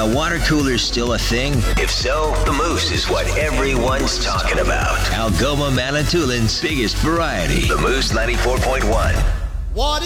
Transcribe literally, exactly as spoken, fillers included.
Are water coolers still a thing? If so, the Moose is what everyone's talking about. Algoma Manitoulin's biggest variety. The Moose ninety-four point one. What